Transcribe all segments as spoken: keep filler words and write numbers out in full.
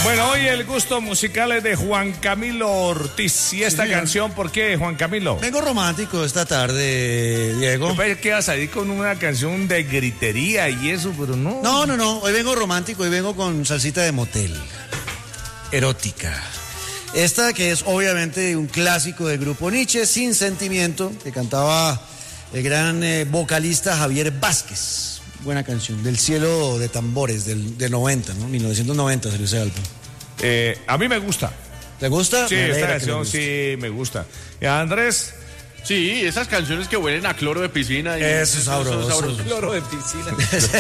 Bueno, hoy el gusto musical es de Juan Camilo Ortiz. ¿Y esta sí, canción por qué, Juan Camilo? Vengo romántico esta tarde, Diego. Yo pensé que ibas a ir con una canción de gritería y eso, pero no. No, no, no. Hoy vengo romántico, hoy vengo con salsita de motel. Erótica. Esta que es obviamente un clásico del grupo Nietzsche, Sin Sentimiento, que cantaba el gran eh, vocalista Javier Vázquez. Buena canción, del cielo de tambores, del, del noventa, ¿no? mil novecientos noventa salió ese álbum. Eh, a mí me gusta. ¿Te gusta? Sí, esta canción sí me gusta. ¿Y a Andrés? Sí, esas canciones que huelen a cloro de piscina. Y eso es sabroso. sabroso. Cloro de piscina.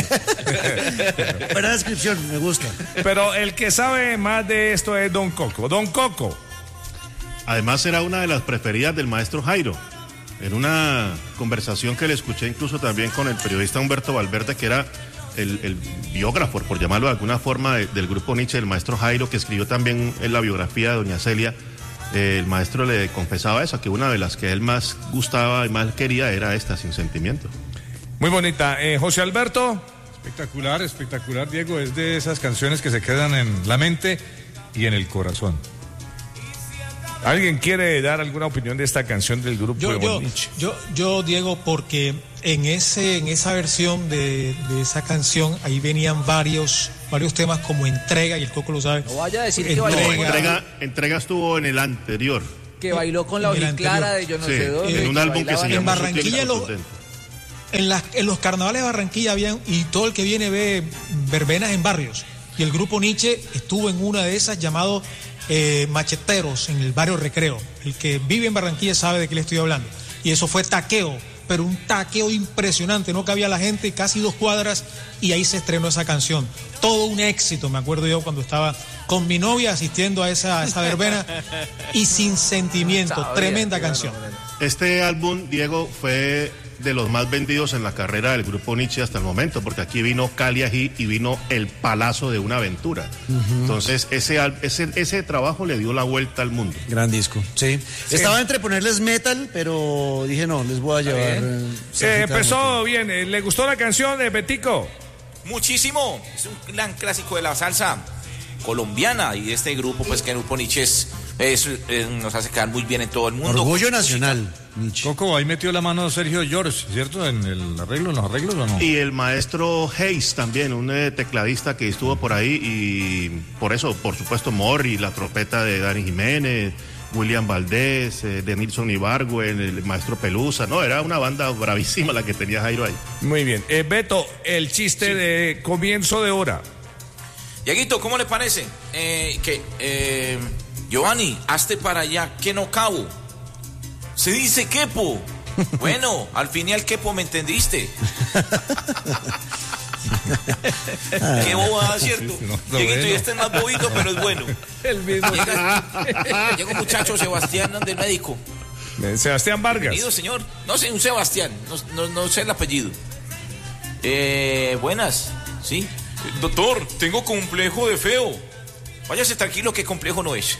Buena descripción, me gusta. Pero el que sabe más de esto es Don Coco. Don Coco. Además era una de las preferidas del maestro Jairo. En una conversación que le escuché incluso también con el periodista Humberto Valverde, que era el, el biógrafo, por llamarlo de alguna forma, de, del grupo Nietzsche, el maestro Jairo, que escribió también en la biografía de doña Celia, eh, el maestro le confesaba eso, que una de las que él más gustaba y más quería era esta, Sin Sentimiento. Muy bonita. Eh, José Alberto. Espectacular, espectacular, Diego. Es de esas canciones que se quedan en la mente y en el corazón. ¿Alguien quiere dar alguna opinión de esta canción del grupo yo, de yo, Nietzsche? Yo, yo, Diego, porque en ese, en esa versión de, de esa canción, ahí venían varios, varios temas como Entrega, y el Coco lo sabe. No vaya a decir Entrega, que bailó. Entrega, entrega estuvo en el anterior. Que bailó con la Oliclara de yo no sí, sé dónde. En un álbum que se llama En Barranquilla, lo, en, las, en los carnavales de Barranquilla habían, y todo el que viene ve verbenas en barrios. Y el grupo Nietzsche estuvo en una de esas llamado eh, Macheteros, en el barrio Recreo. El que vive en Barranquilla sabe de qué le estoy hablando. Y eso fue taqueo, pero un taqueo impresionante. No cabía la gente, casi dos cuadras, y ahí se estrenó esa canción. Todo un éxito, me acuerdo yo cuando estaba con mi novia asistiendo a esa, a esa verbena. Y Sin Sentimiento, Sabía, tremenda canción. Este álbum, Diego, fue de los más vendidos en la carrera del grupo Nietzsche hasta el momento, porque aquí vino Cali Ají y vino El Palazo de una Aventura. Uh-huh. Entonces ese, ese, ese trabajo le dio la vuelta al mundo. Gran disco, sí. sí. Estaba entre ponerles metal, pero dije no, les voy a llevar. Eh, eh, empezó bien, eh, ¿le gustó la canción de Betico? Muchísimo, es un gran clásico de la salsa colombiana y de este grupo, pues que el grupo Nietzsche es, es, es, nos hace quedar muy bien en todo el mundo. Orgullo nacional. Nietzsche. Coco, ahí metió la mano Sergio George, ¿cierto? ¿En el arreglo, en los arreglos o no? Y el maestro Hayes también, un eh, tecladista que estuvo por ahí, y por eso, por supuesto, Morri, la trompeta de Dani Jiménez, William Valdés, eh, de Nilson Ibargüen, el maestro Pelusa, no, era una banda bravísima la que tenía Jairo ahí. Muy bien. Eh, Beto, el chiste sí. de comienzo de hora. Dieguito, ¿cómo le parece? Eh, que, eh, Giovanni, hazte para allá, que no cabo. Se dice quepo. Bueno, al fin y al quepo me entendiste. Qué bobada, ¿cierto? No, no, Dieguito, bueno. y este es más bobito, pero es bueno. El mismo. Llega, llega un muchacho, Sebastián, del médico. Sebastián Vargas. Bienvenido, señor. No sé, un Sebastián, no, no, no sé el apellido. Eh, buenas, sí. Doctor, tengo complejo de feo. Váyase tranquilo que complejo no es.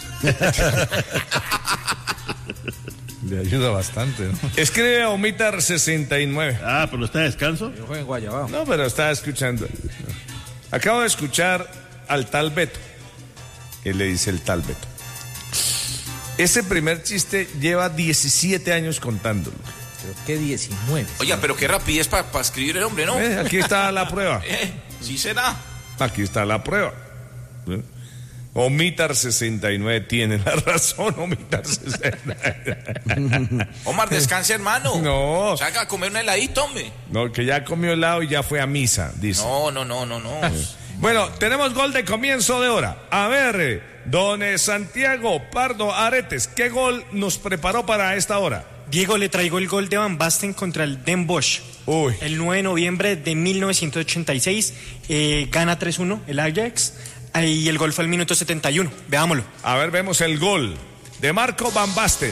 Le ayuda bastante, ¿no? Escribe a Omitar sesenta y nueve. Ah, pero está de descanso. Yo juego en Guayabao. No, pero está escuchando. Acabo de escuchar al tal Beto. Él le dice el tal Beto. Ese primer chiste lleva diecisiete años contándolo. Creo que diecinueve. Oiga, pero qué rapidez para pa escribir el hombre, ¿no? Eh, aquí está la prueba. Eh, sí será. Aquí está la prueba. ¿Eh? Omitar sesenta y nueve tiene la razón, Omitar sesenta y nueve. Omar, descanse, hermano. No. Salga a comer un heladito, hombre. No, que ya comió helado y ya fue a misa, dice. No, no, no, no, no. Bueno, tenemos gol de comienzo de hora. A ver, don Santiago Pardo Aretes, ¿qué gol nos preparó para esta hora? Diego, le traigo el gol de Van Basten contra el Den Bosch. Uy. El nueve de noviembre de mil novecientos ochenta y seis, eh, gana tres uno el Ajax. Y el gol fue al minuto setenta y uno. Veámoslo. A ver, vemos el gol de Marco Van Basten.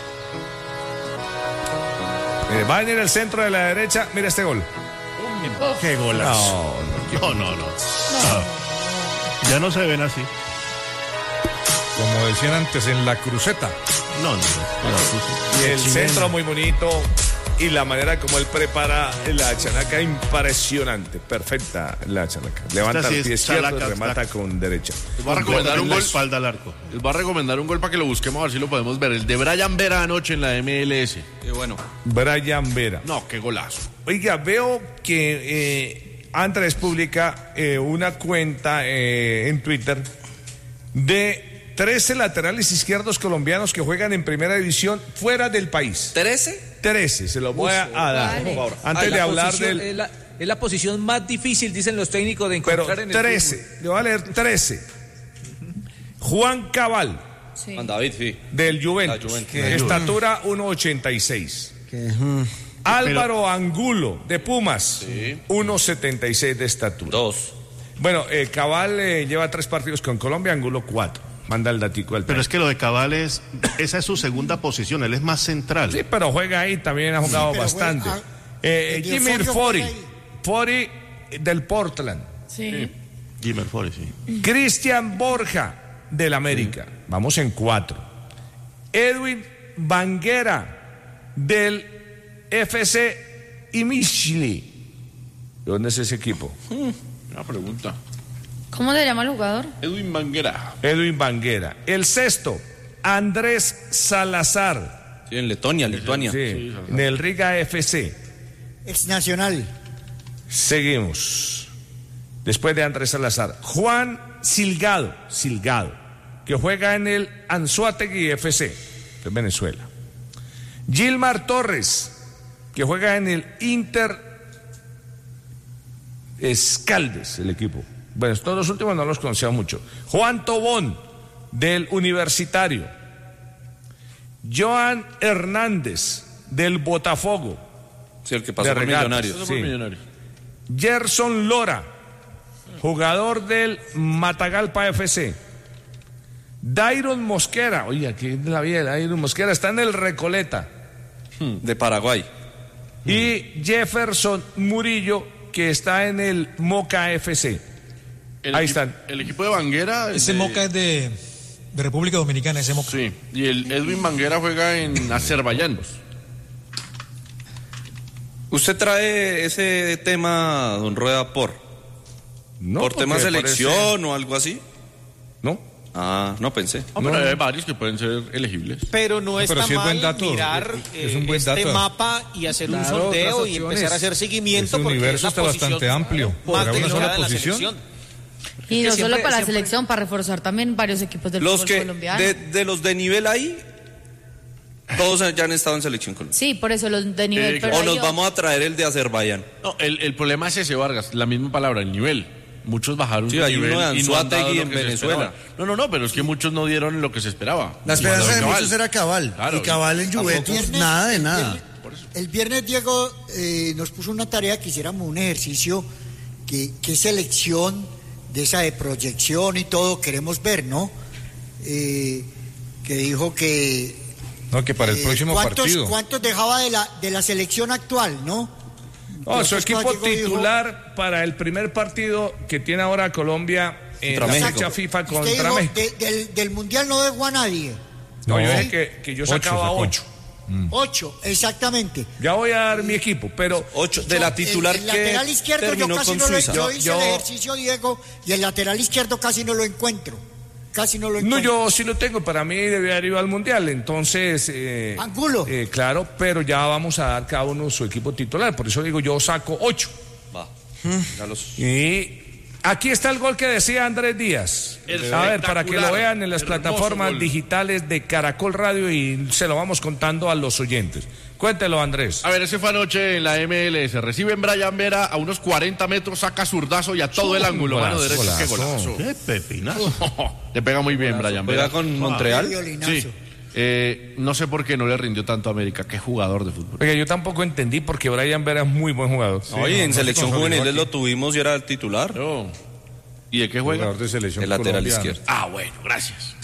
Eh, va en el centro de la derecha. Mira este gol. Qué golazo. No, no, no. no. no. Ya no se ven así. Como decían antes, en la cruceta. No, no, no. Y el centro muy bonito. y la manera como él prepara la chalaca, impresionante, perfecta la chalaca. Levanta Esta sí el es pie izquierdo, chalaca, remata chalaca. con derecha. Les voy a recomendar un la gol. espalda al arco. Les voy a recomendar un gol para que lo busquemos a ver si lo podemos ver. El de Brian Vera anoche en la M L S. Qué bueno. Brian Vera. No, qué golazo. Oiga, veo que eh, Andrés publica eh, una cuenta eh, en Twitter de trece laterales izquierdos colombianos que juegan en primera división fuera del país. ¿trece? trece, se lo voy a, a dar. Vale. Antes Ay, de la hablar posición- del... Es la, es la posición más difícil, dicen los técnicos, de Pero encontrar en el trece, le voy a leer trece. Juan Cabal, Sí. Juan David, sí. del Juventus, La Juventus. que estatura uno ochenta y seis. Que, mm, Álvaro Angulo, de Pumas, uno setenta y seis de estatura. Dos. Bueno, eh, Cabal eh, lleva tres partidos con Colombia, Angulo cuatro. Manda el datico al Pero es que lo de Cabal es, esa es su segunda posición, él es más central. Sí, pero juega ahí, también ha jugado pero bastante. juega- Eh, el de Jimmy Osorio Fori, juega ahí. Fori del Portland. Sí. Jimmer Forey, sí. Cristian Borja del América. Vamos en cuatro. Edwin Banguera del F C Imishli. ¿De dónde es ese equipo? Una pregunta. ¿Cómo se llama el jugador? Edwin Banguera. Edwin Banguera. El sexto, Andrés Salazar. Sí, en Letonia, Lituania. Sí, del Riga F C. Ex nacional. Seguimos. Después de Andrés Salazar, Juan Silgado, Silgado, que juega en el Anzoátegui F C de Venezuela. Gilmar Torres, que juega en el Inter Escaldes, el equipo. Bueno, estos dos últimos no los conocía mucho. Juan Tobón, del Universitario. Joan Hernández, del Botafogo. Sí, el que De pasó por regatas. Millonarios. Eso fue Sí. millonario. Gerson Lora, jugador del Matagalpa F C. Dairon Mosquera, oye, aquí es la vida de Dairon Mosquera, está en el Recoleta. De Paraguay. Y Jefferson Murillo, que está en el Moca F C. El Ahí equipo- están. El equipo de Banguera. Ese de- Moca es de, de República Dominicana, ese Moca. Sí, y el Edwin Banguera juega en Azerbaiyán. Usted trae ese tema, don Rueda, por, No, por tema porque selección o algo así. parece- No. Ah, no pensé. Ah, pero hay varios que pueden ser elegibles. No, Pero no está pero sí es mal buen dato, mirar es eh, un buen este dato. mapa y hacer un Claro, sondeo otras y opciones. empezar a hacer seguimiento. Ese porque universo es la está posición bastante amplio. más Para una delicada sola de la posición. selección. Y que no siempre- solo para la siempre- selección, para reforzar también varios equipos del Los fútbol que, colombiano. de, de los de nivel ahí, todos ya han estado en selección Colombia. Sí, por eso los de nivel. Eh, pero O hay nos otros. vamos a traer el de Azerbaiyán. No, el, el problema es ese, Vargas, la misma palabra, el nivel. Muchos bajaron Sí, su hay nivel uno de y no han dado Anzoátegui lo en que se Venezuela. esperaba. No, no, no, pero es que muchos no dieron lo que se esperaba. La esperanza de Cabal. muchos era Cabal. Claro, y Cabal en ¿a Juventus, poco? nada de El nada. viernes- El viernes Diego eh, nos puso una tarea que hiciéramos un ejercicio que, que selección de esa de proyección y todo queremos ver, ¿no? Eh, que dijo que No, que para el eh, próximo ¿cuántos, partido. ¿cuántos dejaba de la de la selección actual, no? Oh, su Entonces, equipo Diego dijo- titular para el primer partido que tiene ahora Colombia en Contra la México. fecha FIFA Usted contra dijo, México. de- del, del mundial no dejó a nadie. No, yo No. dije que, que yo Ocho sacaba sacó. ocho. Ocho, exactamente. Ya voy a dar mi equipo, pero Ocho, de la titular el, el que lateral izquierdo yo terminó casi con no lo Suiza. yo Yo- hice yo- el ejercicio, Diego, y el lateral izquierdo casi no lo encuentro. Casi no lo no, encuentro. yo sí lo tengo. Para mí debería haber ido al mundial. Entonces, eh, Angulo. eh, claro, pero ya vamos a dar cada uno su equipo titular. Por eso digo, yo saco ocho. Va. Ya los- Y aquí está el gol que decía Andrés Díaz. A ver, para que lo vean en las Hermoso plataformas gol. digitales de Caracol Radio y se lo vamos contando a los oyentes. Cuéntelo, Andrés. A ver, ese fue anoche en la M L S. Reciben Brian Vera a unos cuarenta metros, saca zurdazo y a todo el ángulo. Mano Golazo, derecha, qué golazo. golazo. Qué pepinazo. Le pega muy bien Brian Juega Vera. con Montreal. Violinazo. Sí. Eh, no sé por qué no le rindió tanto a América. Qué jugador de fútbol. Oiga, yo tampoco entendí porque Brian Vera es muy buen jugador. Oye, en no se selección consolidó juvenil aquí. lo tuvimos y era el titular. No. ¿Y de qué juega? Jugador de selección El lateral colombiana. izquierdo. Ah, bueno, gracias.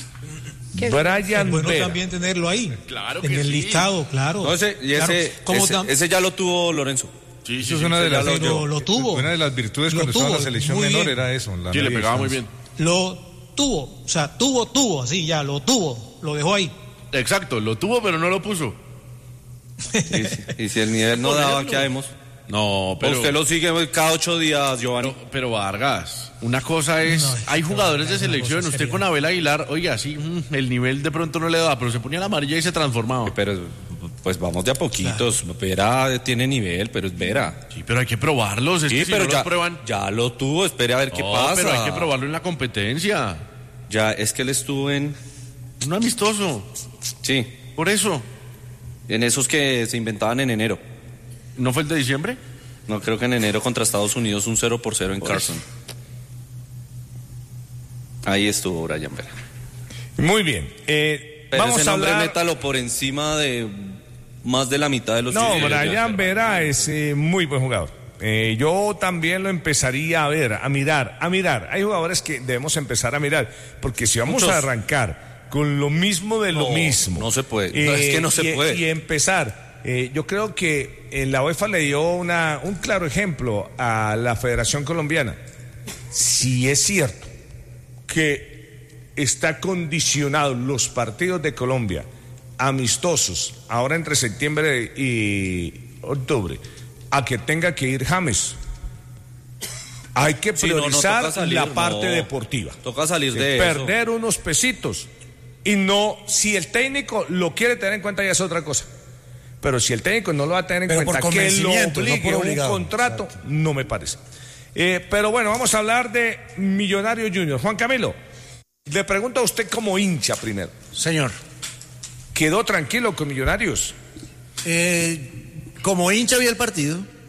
Brian Es bueno Vera. también tenerlo ahí. Claro en que el sí. listado, claro. No, ese, y Claro, ese, como ese, tam- ese ya lo tuvo Lorenzo. Sí, sí, Eso es sí, una de sí, las, ya lo- lo tuvo. una de las virtudes Lo cuando estaba en la tuvo, selección muy menor bien. era eso. La Sí, le media pegaba muy distancia. bien. Lo tuvo, o sea, tuvo, tuvo, así ya, lo tuvo, lo dejó ahí. Exacto, lo tuvo pero no lo puso. Y si, y si el nivel no daba, ¿qué haremos? No, pero... Usted lo sigue cada ocho días, Giovanni. Pero, pero Vargas, una cosa es... No, hay jugadores de Vargas, una selección, cosa usted seria. con Abel Aguilar, oiga, sí, mm, el nivel de pronto no le daba, pero se ponía la amarilla y se transformaba. Pero pues vamos de a poquitos. Vera tiene nivel, pero es Vera. Sí, pero hay que probarlos, es Sí, que si pero no ya, los prueban... ya lo tuvo, espere a ver qué No, pasa. pero hay que probarlo en la competencia. Ya, es que él estuvo en... Un amistoso, Sí, por eso. en esos que se inventaban en enero. ¿No fue el de diciembre? No, creo que en enero contra Estados Unidos un cero por cero en Por Carson. Ahí estuvo Brian Vera. Muy bien. Eh, Pero vamos ese a nombre hablar... métalo por encima de más de la mitad de los No, titulares. Brian Vera es eh, muy buen jugador. Eh, yo también lo empezaría a ver, a mirar, a mirar. Hay jugadores que debemos empezar a mirar, porque si vamos Muchos. a arrancar con lo mismo de lo No, mismo. no se puede. No, es que no se y, puede. Y empezar. Eh, yo creo que eh, la UEFA le dio una, un claro ejemplo a la Federación Colombiana. Si es cierto que está condicionado los partidos de Colombia amistosos, ahora entre septiembre y octubre, a que tenga que ir James, hay que Sí, no, no, priorizar toca salir, la parte no. deportiva. Toca salir de Perder eso. unos pesitos. Y no, si el técnico lo quiere tener en cuenta, ya es otra cosa. Pero si el técnico no lo va a tener en Pero cuenta, por que lo convencimiento, no obligue por a un obligado. contrato, no me parece. Eh, pero bueno, vamos a hablar de Millonario Junior. Juan Camilo, le pregunto a usted como hincha primero. Señor. ¿Quedó tranquilo con Millonarios? Eh, como hincha vi el partido.